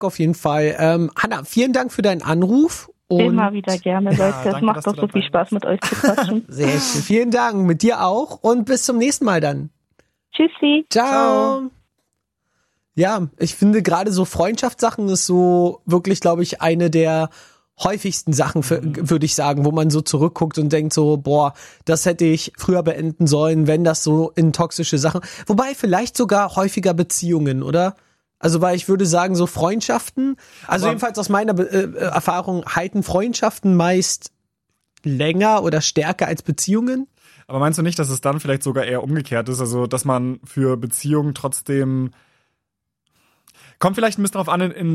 auf jeden Fall. Hanna, vielen Dank für deinen Anruf. Und immer wieder gerne, Leute. Es macht doch so viel Spaß, mit euch zu quatschen. Sehr schön. Vielen Dank. Mit dir auch. Und bis zum nächsten Mal dann. Tschüssi. Ciao. Ja, ich finde gerade so Freundschaftssachen ist so wirklich, glaube ich, eine der häufigsten Sachen, würde ich sagen, wo man so zurückguckt und denkt so, boah, das hätte ich früher beenden sollen, wenn das so in toxische Sachen, wobei vielleicht sogar häufiger Beziehungen, oder? Also, weil ich würde sagen, so Freundschaften, also jedenfalls aus meiner Erfahrung halten Freundschaften meist länger oder stärker als Beziehungen. Aber meinst du nicht, dass es dann vielleicht sogar eher umgekehrt ist? Also, dass man für Beziehungen trotzdem kommt vielleicht ein bisschen darauf an, in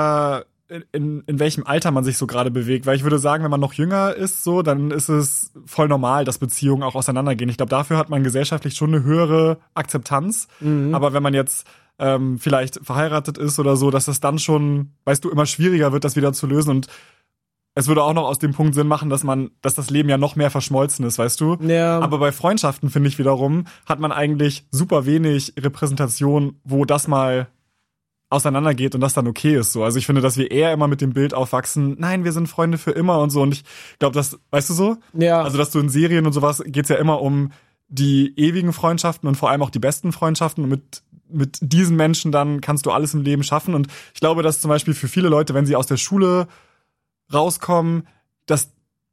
welchem Alter man sich so gerade bewegt. Weil ich würde sagen, wenn man noch jünger ist, so, dann ist es voll normal, dass Beziehungen auch auseinandergehen. Ich glaube, dafür hat man gesellschaftlich schon eine höhere Akzeptanz. Mhm. Aber wenn man jetzt vielleicht verheiratet ist oder so, dass das dann schon, weißt du, immer schwieriger wird, das wieder zu lösen. Und es würde auch noch aus dem Punkt Sinn machen, dass das Leben ja noch mehr verschmolzen ist, weißt du? Ja. Aber bei Freundschaften, finde ich wiederum, hat man eigentlich super wenig Repräsentation, wo das mal auseinandergeht und das dann okay ist. So. Also ich finde, dass wir eher immer mit dem Bild aufwachsen, nein, wir sind Freunde für immer und so. Und ich glaube, das, weißt du so? Ja. Also, dass du in Serien und sowas geht's ja immer um die ewigen Freundschaften und vor allem auch die besten Freundschaften. Und mit diesen Menschen dann kannst du alles im Leben schaffen. Und ich glaube, dass zum Beispiel für viele Leute, wenn sie aus der Schule rauskommen, dass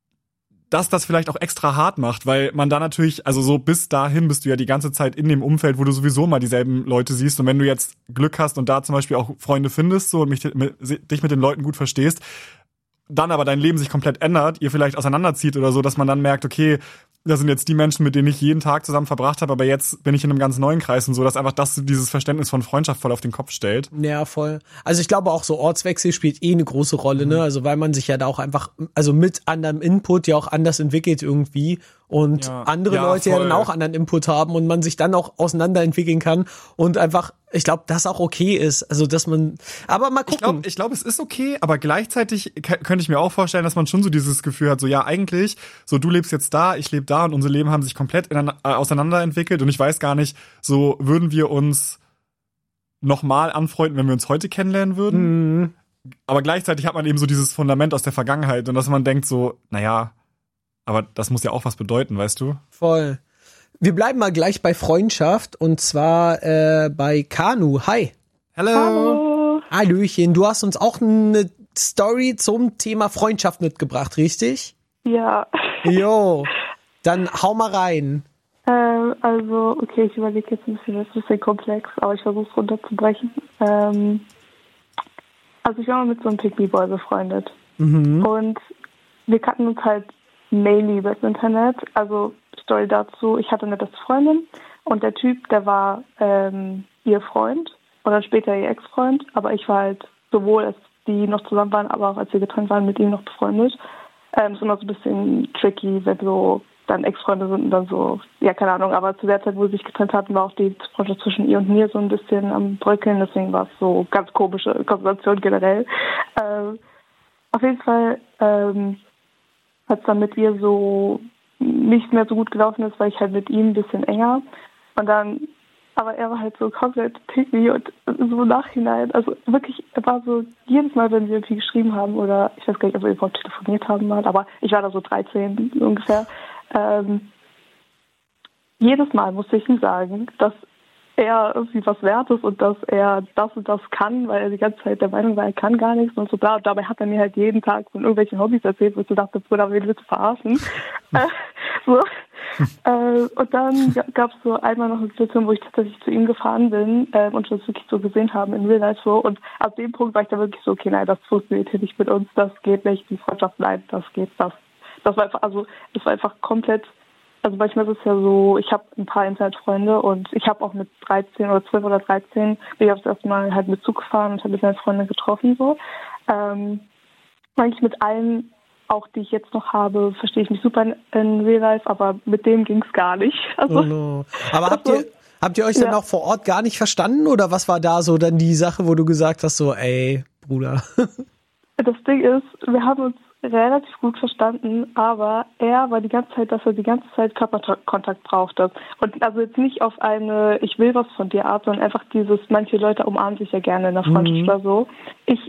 das vielleicht auch extra hart macht, weil man da natürlich, also so bis dahin bist du ja die ganze Zeit in dem Umfeld, wo du sowieso mal dieselben Leute siehst. Und wenn du jetzt Glück hast und da zum Beispiel auch Freunde findest so und dich mit den Leuten gut verstehst, dann aber dein Leben sich komplett ändert, ihr vielleicht auseinanderzieht oder so, dass man dann merkt, okay, das sind jetzt die Menschen, mit denen ich jeden Tag zusammen verbracht habe, aber jetzt bin ich in einem ganz neuen Kreis und so, dass einfach dieses Verständnis von Freundschaft voll auf den Kopf stellt. Ja, voll. Also ich glaube auch so Ortswechsel spielt eine große Rolle, ne? Also weil man sich ja da auch einfach, also mit anderem Input ja auch anders entwickelt irgendwie und andere Leute voll. Ja dann auch anderen Input haben und man sich dann auch auseinanderentwickeln kann und einfach, ich glaube, das auch okay ist. Also dass man, aber mal gucken. Ich glaube, es ist okay, aber gleichzeitig könnte ich mir auch vorstellen, dass man schon so dieses Gefühl hat, so ja eigentlich, so du lebst jetzt da, ich lebe da und unsere Leben haben sich komplett auseinanderentwickelt und ich weiß gar nicht, so würden wir uns nochmal anfreunden, wenn wir uns heute kennenlernen würden. Mhm. Aber gleichzeitig hat man eben so dieses Fundament aus der Vergangenheit und dass man denkt so, naja, aber das muss ja auch was bedeuten, weißt du? Voll. Wir bleiben mal gleich bei Freundschaft und zwar bei Kanu. Hi. Hallo. Hallöchen. Du hast uns auch eine Story zum Thema Freundschaft mitgebracht, richtig? Ja. Jo. Dann hau mal rein. Also, okay, ich überlege jetzt ein bisschen, das ist ein bisschen komplex, aber ich versuche es runterzubrechen. Also ich war mal mit so einem Pick-Me-Boy befreundet. Mhm. Und wir kannten uns halt mainly über das Internet. Also Story dazu, ich hatte eine beste Freundin und der Typ, der war ihr Freund oder später ihr Ex-Freund, aber ich war halt sowohl, als die noch zusammen waren, aber auch als wir getrennt waren, mit ihm noch befreundet. Ist immer so ein bisschen tricky, wenn so dann Ex-Freunde sind und dann so, ja, keine Ahnung, aber zu der Zeit, wo sie sich getrennt hatten, war auch die Freundschaft zwischen ihr und mir so ein bisschen am Bröckeln, deswegen war es so ganz komische Konstellation generell. Auf jeden Fall hat es dann mit ihr so nicht mehr so gut gelaufen ist, weil ich halt mit ihm ein bisschen enger und dann, aber er war halt so komplett picky und so im Nachhinein, also wirklich, er war so jedes Mal, wenn wir irgendwie geschrieben haben oder ich weiß gar nicht, ob wir überhaupt telefoniert haben mal, aber ich war da so 13 ungefähr, jedes Mal musste ich ihm sagen, dass er irgendwie was wert ist und dass er das und das kann, weil er die ganze Zeit der Meinung war, er kann gar nichts und so bla. Und dabei hat er mir halt jeden Tag von irgendwelchen Hobbys erzählt, wo ich so dachte, Bruder, wen willst du verarschen? Und dann gab es so einmal noch eine Situation, wo ich tatsächlich zu ihm gefahren bin und wir das wirklich so gesehen haben in Real Life so. Und ab dem Punkt war ich dann wirklich so, okay, nein, das funktioniert hier nicht mit uns, das geht nicht, die Freundschaft, nein, das geht, das war einfach, also es war einfach komplett. Also manchmal ist es ja so, ich habe ein paar Internetfreunde und ich habe auch mit 13 oder 12 oder 13 bin ich aufs erste Mal halt mit Zug gefahren und habe mit meinen Freunden getroffen so. Eigentlich mit allen, auch die ich jetzt noch habe, verstehe ich mich super in Real Life, aber mit dem ging es gar nicht. Also, oh no. Aber habt ihr euch dann auch vor Ort gar nicht verstanden oder was war da so dann die Sache, wo du gesagt hast so, ey, Bruder? Das Ding ist, wir haben uns relativ gut verstanden, aber er war die ganze Zeit, dass er die ganze Zeit Körperkontakt brauchte. Und also jetzt nicht auf eine, ich will was von dir Art, sondern einfach dieses, manche Leute umarmen sich ja gerne in der Freundschaft oder so. Ich